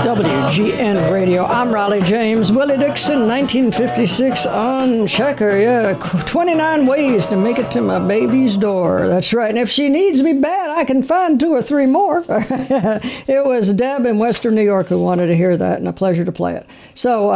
WGN Radio. I'm Raleigh James. Willie Dixon, 1956 on Checker. Yeah, 29 ways to make it to my baby's door. That's right. And if she needs me bad, I can find 2 or 3 more. It was Deb in Western New York who wanted to hear that, and a pleasure to play it. So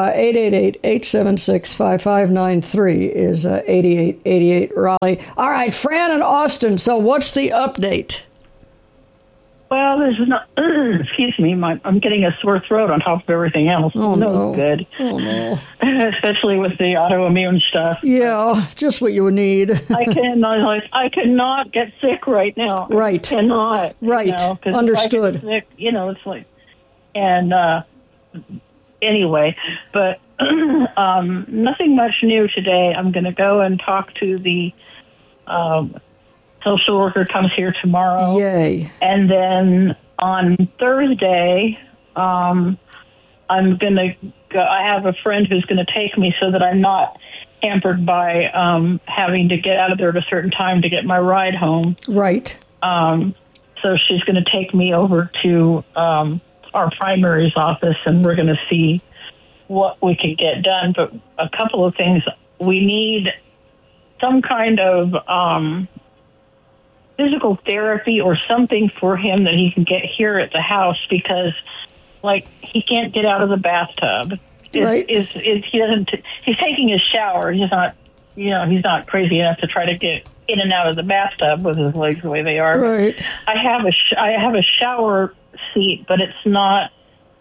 888-876-5593 is 8888 Raleigh. All right, Fran and Austin. So what's the update? Well, there's not, excuse me, I'm getting a sore throat on top of everything else. Oh, no. Good. Oh, no. Especially with the autoimmune stuff. Yeah, just what you would need. I cannot get sick right now. Right. I cannot. Right. You know, Understood. If I get sick, it's like, and anyway, but nothing much new today. I'm going to go and talk to the social worker comes here tomorrow. Yay. And then on Thursday, I'm going to go. I have a friend who's going to take me so that I'm not hampered by having to get out of there at a certain time to get my ride home. Right. So she's going to take me over to our primary's office, and we're going to see what we can get done. But a couple of things. We need some kind of physical therapy or something for him that he can get here at the house, because like he can't get out of the bathtub. Right. He's taking his shower. He's not, he's not crazy enough to try to get in and out of the bathtub with his legs the way they are. Right. I have a shower seat, but it's not.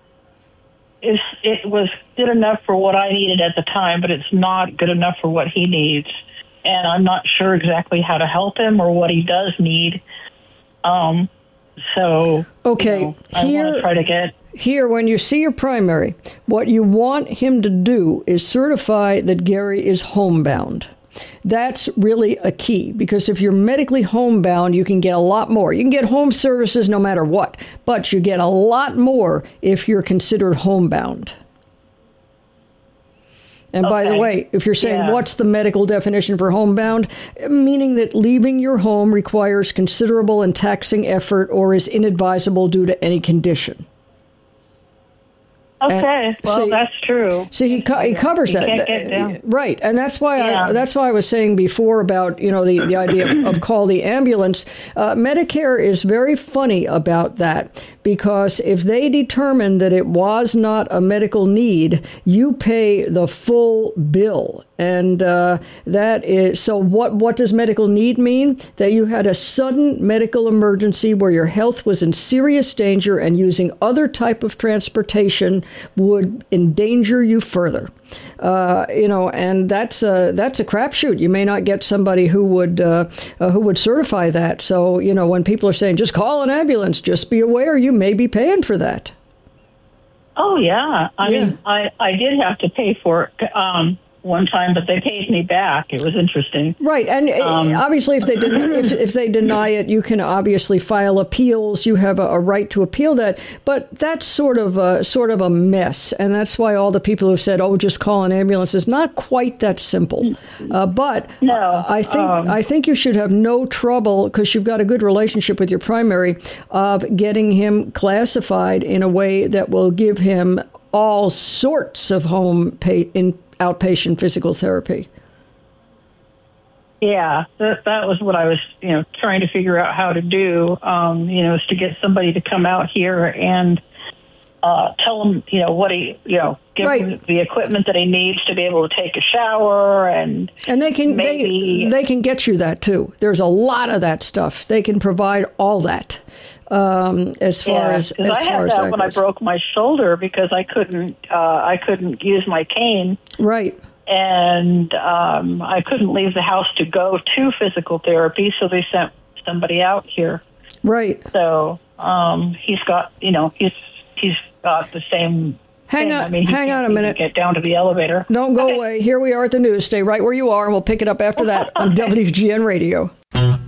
It was good enough for what I needed at the time, but it's not good enough for what he needs. And I'm not sure exactly how to help him or what he does need. So, okay, I want to try to get... Here, when you see your primary, what you want him to do is certify that Gary is homebound. That's really a key, because if you're medically homebound, you can get a lot more. You can get home services no matter what, but you get a lot more if you're considered homebound. And by the way, if you're saying what's the medical definition for homebound, meaning that leaving your home requires considerable and taxing effort or is inadvisable due to any condition. Okay, that's true. See, he covers that. Can't get down. Right, and that's why I was saying before about the idea of call the ambulance. Medicare is very funny about that, because if they determine that it was not a medical need, you pay the full bill. And that is, so what does medical need mean? That you had a sudden medical emergency where your health was in serious danger, and using other type of transportation would endanger you further. And that's a crapshoot. You may not get somebody who would certify that. So, when people are saying just call an ambulance, just be aware you may be paying for that. Oh yeah, I mean, I did have to pay for it one time, but they paid me back. It was interesting. Right, and obviously, if they deny it, you can obviously file appeals. You have a right to appeal that. But that's sort of a mess, and that's why all the people who said, "Oh, just call an ambulance," is not quite that simple. But no, I think you should have no trouble, because you've got a good relationship with your primary, of getting him classified in a way that will give him all sorts of outpatient physical therapy. Yeah, that was what I was, trying to figure out how to do, is to get somebody to come out here and tell him, what he, give him the equipment that he needs to be able to take a shower, and they can they can get you that too. There's a lot of that stuff. They can provide all that. As far as I had that when I broke my shoulder, because I couldn't use my cane. Right. And I couldn't leave the house to go to physical therapy, so they sent somebody out here. Right. So he's got he's got the same. Hang on a minute. Get down to the elevator. Don't go away. Here we are at the news. Stay right where you are, and we'll pick it up after that on WGN Radio.